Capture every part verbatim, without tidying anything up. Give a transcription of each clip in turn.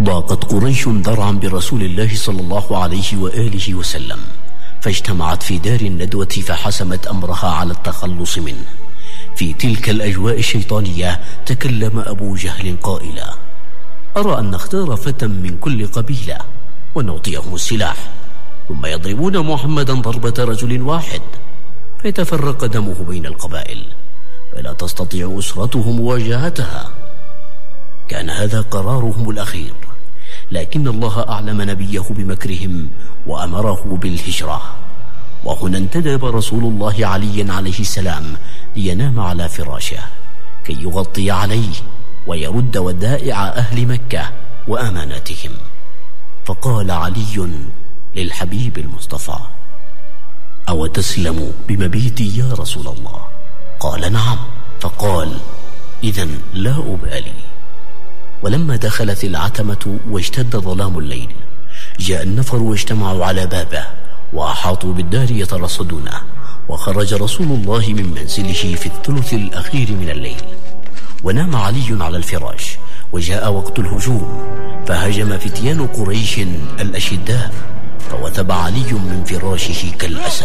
ضاقت قريش ذرعا برسول الله صلى الله عليه وآله وسلم، فاجتمعت في دار الندوة فحسمت أمرها على التخلص منه. في تلك الأجواء الشيطانية تكلم أبو جهل قائلا: أرى أن نختار فتى من كل قبيلة ونعطيهم السلاح، ثم يضربون محمدا ضربة رجل واحد فيتفرق دمه بين القبائل، فلا تستطيع أسرته مواجهتها. كان هذا قرارهم الأخير، لكن الله أعلم نبيه بمكرهم وأمره بالهجرة. وهنا انتدب رسول الله علي عليه السلام لينام على فراشه كي يغطي عليه ويرد ودائع أهل مكة وأماناتهم. فقال علي للحبيب المصطفى: أو تسلم بمبيتي يا رسول الله؟ قال: نعم. فقال: إذن لا أبالي. ولما دخلت العتمة واشتد ظلام الليل، جاء النفر واجتمعوا على بابه وأحاطوا بالدار يترصدونه. وخرج رسول الله من منزله في الثلث الأخير من الليل، ونام علي على الفراش. وجاء وقت الهجوم، فهجم فتيان قريش الأشداء، فوثب علي من فراشه كالأسد.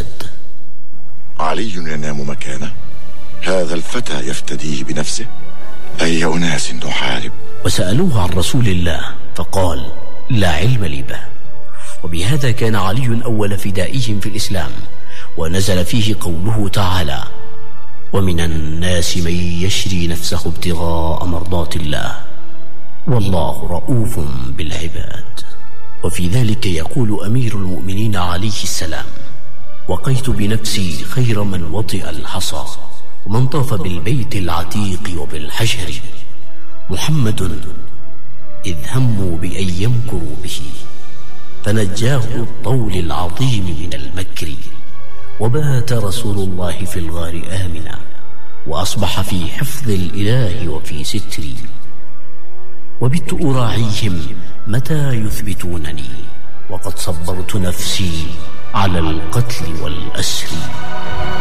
علي ينام مكانه؟ هذا الفتى يفتديه بنفسه؟ أي أناس نحارب؟ وسألوه عن رسول الله فقال: لا علم لي به. وبهذا كان علي أول فدائهم في الإسلام، ونزل فيه قوله تعالى: ومن الناس من يشري نفسه ابتغاء مرضات الله والله رؤوف بالعباد. وفي ذلك يقول أمير المؤمنين عليه السلام: وقيت بنفسي خير من وطئ الحصى ومن طاف بالبيت العتيق وبالحجر، محمد إذ هموا بأن يمكروا به فنجاه الطول العظيم من المكر، وبات رسول الله في الغار آمنا وأصبح في حفظ الإله وفي ستري، وبت أراعيهم متى يثبتونني وقد صبرت نفسي على القتل والأسر.